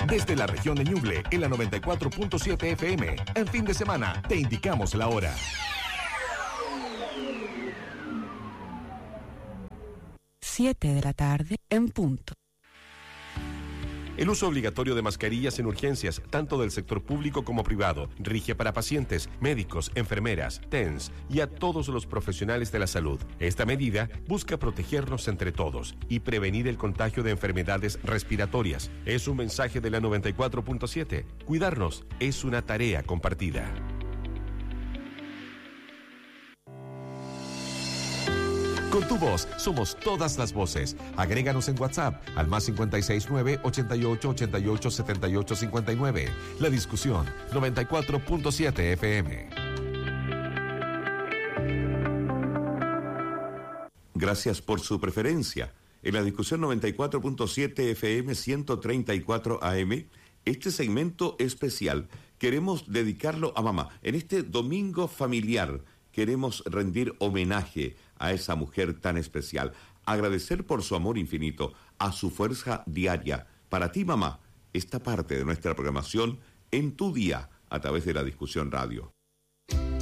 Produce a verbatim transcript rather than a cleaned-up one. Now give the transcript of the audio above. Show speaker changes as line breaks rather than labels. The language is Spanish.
Desde la región de Ñuble, en la noventa y cuatro punto siete F M. En fin de semana, te indicamos la hora.
siete de la tarde en punto.
El uso obligatorio de mascarillas en urgencias, tanto del sector público como privado, rige para pacientes, médicos, enfermeras, T E N S y a todos los profesionales de la salud. Esta medida busca protegernos entre todos y prevenir el contagio de enfermedades respiratorias. Es un mensaje de la noventa y cuatro punto siete. Cuidarnos es una tarea compartida. Con tu voz somos todas las voces. Agréganos en WhatsApp al más cincuenta y seis nueve, ochenta y ocho, ochenta y ocho, setenta y ocho cincuenta y nueve. La discusión noventa y cuatro punto siete F M.
Gracias por su preferencia. En la discusión noventa y cuatro punto siete F M ciento treinta y cuatro A M, este segmento especial queremos dedicarlo a mamá. En este domingo familiar queremos rendir homenaje a esa mujer tan especial, agradecer por su amor infinito, a su fuerza diaria. Para ti, mamá, esta parte de nuestra programación en tu día a través de la Discusión Radio.